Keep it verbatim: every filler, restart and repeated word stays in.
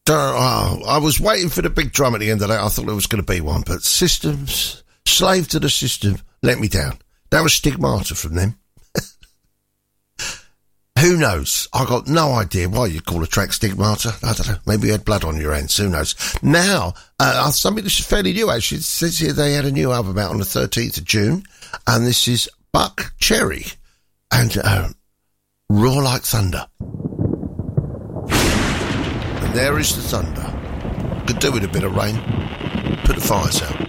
Oh, I was waiting for the big drum at the end of that. I thought there was going to be one, but Systems, Slave to the System, let me down. That was Stigmata from them. Who knows? I got no idea why you call a track Stigmata. I don't know. Maybe you had blood on your hands. Who knows? Now, uh, something this is fairly new, actually. It says here they had a new album out on the thirteenth of June, and this is Buck Cherry and uh, Roar Like Thunder. And there is the thunder. Could do with a bit of rain. Put the fires out.